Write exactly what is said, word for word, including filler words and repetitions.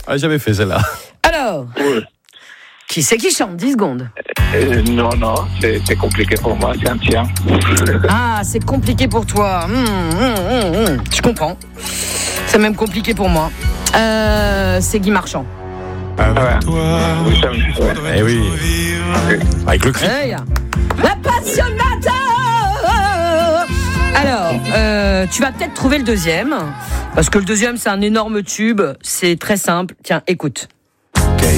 On l'a jamais fait celle-là. Alors, Oui. qui c'est qui chante? dix secondes. Euh, non, non, c'est, c'est compliqué pour moi, c'est un tien. Ah, c'est compliqué pour toi. Hum, hum, hum, hum. Je comprends. C'est même compliqué pour moi. Euh, c'est Guy Marchand. Avec toi. Oui, ça me- ouais. Eh oui. Avec le cri. Hey. La passionnata. Alors, euh, tu vas peut-être trouver le deuxième. Parce que le deuxième, c'est un énorme tube. C'est très simple. Tiens, écoute.